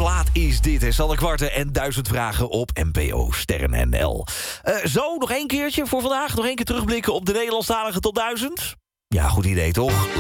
plaat is dit, hè? Sanne Kwarten en 1000 vragen op NPO Sterren NL. Zo, nog één keertje voor vandaag. Nog één keer terugblikken op de Nederlandstalige top 1000. Ja, goed idee, toch?